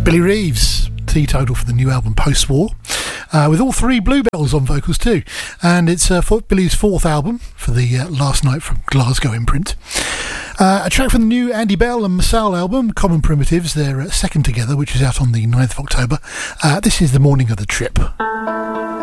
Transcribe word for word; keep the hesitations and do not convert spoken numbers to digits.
Billy Reeves, teetotal for the new album Post-War, uh, with all three Bluebells on vocals too. And it's uh, for Billy's fourth album for the uh, Last Night from Glasgow imprint. Uh, a track from the new Andy Bell and Masal album, Common Primitives, their uh, second together, which is out on the ninth of October. Uh, this is The Morning of the Trip.